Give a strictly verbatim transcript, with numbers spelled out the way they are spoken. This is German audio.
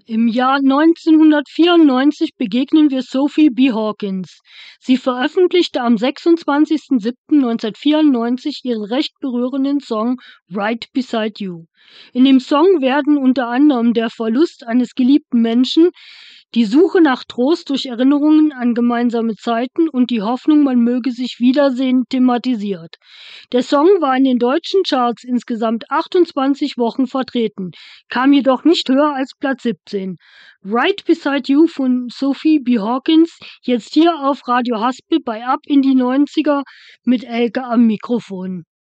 Im Jahr neunzehnhundertvierundneunzig begegnen wir Sophie B. Hawkins. Sie veröffentlichte am sechsundzwanzigsten siebten neunzehnhundertvierundneunzig ihren recht berührenden Song Right Beside You. In dem Song werden unter anderem der Verlust eines geliebten Menschen, die Suche nach Trost durch Erinnerungen an gemeinsame Zeiten und die Hoffnung, man möge sich wiedersehen, thematisiert. Der Song war in den deutschen Charts insgesamt achtundzwanzig Wochen vertreten, kam jedoch nicht höher als Platz siebzehn. Right Beside You von Sophie B. Hawkins, jetzt hier auf Radio Haspel bei Ab in die neunziger mit Elke am Mikrofon.